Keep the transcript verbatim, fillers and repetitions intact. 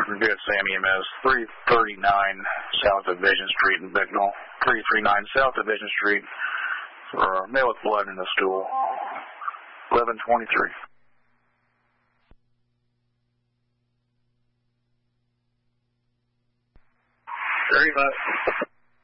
Good, Sam E M S, three thirty-nine South Division Street in Bicknell, three thirty-nine South Division Street for a male with blood in the stool, eleven twenty-three. Very much.